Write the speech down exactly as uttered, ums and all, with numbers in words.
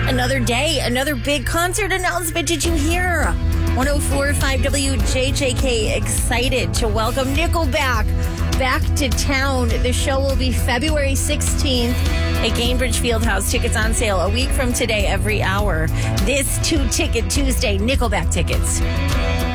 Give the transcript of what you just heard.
Another day, another big concert announcement. Did you hear? one oh four point five W J J K excited to welcome Nickelback back to town. The show will be February sixteenth at Gainbridge Fieldhouse. Tickets on sale a week from today every hour. This two-ticket Tuesday, Nickelback tickets.